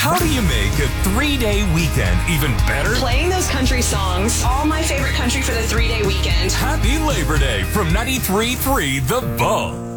How do you make a 3-day weekend even better? Playing those country songs. All my favorite country for the 3-day weekend. Happy Labor Day from 93.3 The Bull.